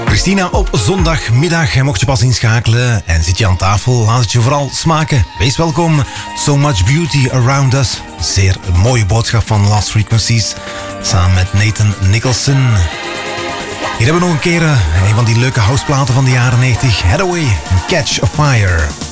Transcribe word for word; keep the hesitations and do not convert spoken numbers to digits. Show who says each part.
Speaker 1: Christina op zondagmiddag. En mocht je pas inschakelen en zit je aan tafel, laat het je vooral smaken. Wees welkom. So Much Beauty Around Us. Zeer mooie boodschap van Lost Frequencies. Samen met Nathan Nicholson. Hier hebben we nog een keer een van die leuke houseplaten van de jaren negentig. Hathaway en Catch a Fire.